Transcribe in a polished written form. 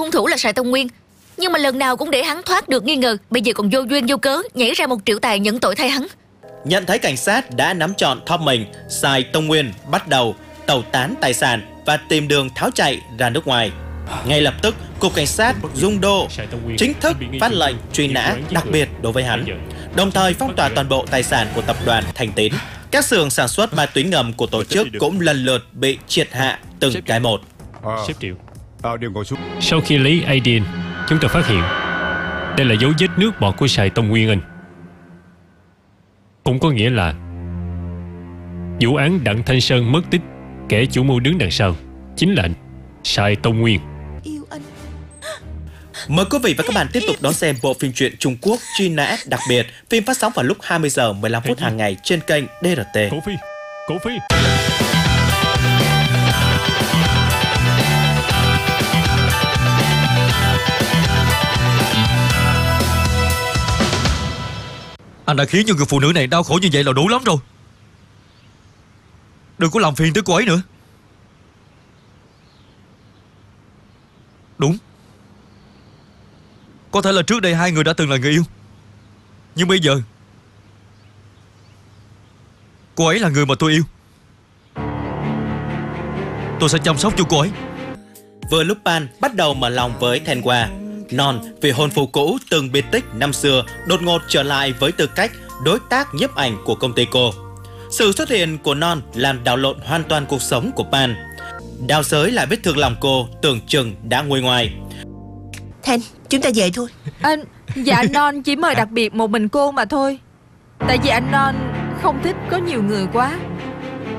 hung thủ là Sài Tông Nguyên, nhưng mà lần nào cũng để hắn thoát được nghi ngờ. Bây giờ còn vô duyên vô cớ nhảy ra một triệu tài nhận tội thay hắn. Nhận thấy cảnh sát đã nắm trọn thóp mình, Sài Tông Nguyên bắt đầu tẩu tán tài sản và tìm đường tháo chạy ra nước ngoài. Ngay lập tức, Cục Cảnh sát Dung Đô chính thức phát lệnh truy nã đặc biệt đối với hắn, đồng thời phong tỏa toàn bộ tài sản của tập đoàn Thành Tín. Các xưởng sản xuất ma túy ngầm của tổ chức cũng lần lượt bị triệt hạ từng cái một. Sếp Triệu, sau khi lấy ADN, chúng ta phát hiện đây là dấu vết nước bọt của Sài Tông Nguyên anh. Cũng có nghĩa là vụ án Đặng Thanh Sơn mất tích, kẻ chủ mưu đứng đằng sau chính là Sài Tông Nguyên. Mời quý vị và các bạn tiếp tục đón xem bộ phim truyện Trung Quốc Truy nã đặc biệt. Phim phát sóng vào lúc 20 giờ 15 phút hàng ngày trên kênh DRT. Cổ Phi. Anh đã khiến cho người phụ nữ này đau khổ như vậy là đủ lắm rồi. Đừng có làm phiền tới cô ấy nữa. Đúng, có thể là trước đây hai người đã từng là người yêu, nhưng bây giờ cô ấy là người mà tôi yêu. Tôi sẽ chăm sóc cho cô ấy. Vừa lúc Pan bắt đầu mở lòng với Thanh Hoa, Non vì hôn phu cũ từng biệt tích năm xưa đột ngột trở lại với tư cách đối tác nhiếp ảnh của công ty cô. Sự xuất hiện của Non làm đảo lộn hoàn toàn cuộc sống của Pan. Đào Sới lại vết thương lòng cô tưởng chừng đã nguôi ngoai. Thanh, chúng ta về thôi. Dạ Non chỉ mời đặc biệt một mình cô mà thôi. Tại vì anh Non không thích có nhiều người quá.